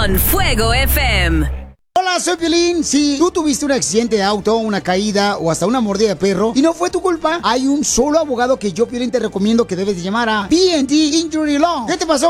con Fuego FM. Hola, soy Piolín. Si tú tuviste un accidente de auto, una caída o hasta una mordida de perro y no fue tu culpa, hay un solo abogado que yo, Piolín, te recomiendo que debes de llamar a B&D Injury Law. ¿Qué te pasó?